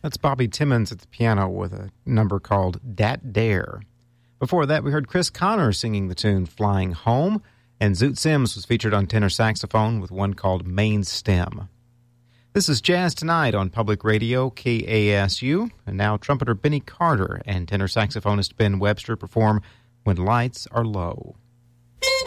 That's Bobby Timmons at the piano with a number called Dat Dare. Before that, we heard Chris Connor singing the tune Flying Home, and Zoot Sims was featured on tenor saxophone with one called Main Stem. This is Jazz Tonight on Public Radio, KASU, and now trumpeter Benny Carter and tenor saxophonist Ben Webster perform When Lights Are Low.